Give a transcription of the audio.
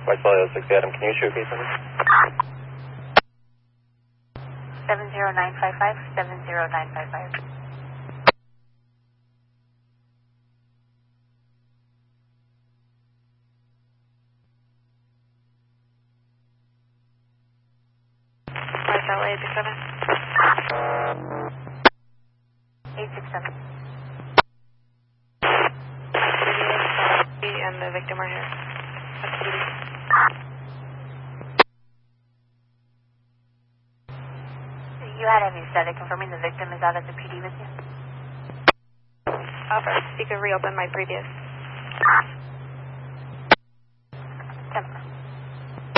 West Lolio 60 Adam, can you issue a case number? 70955, 70955. West LA 87. 867. And the victim are here. That's PD. You had heavy static confirming the victim is out at the PD with you? Alpha, you could reopen my previous.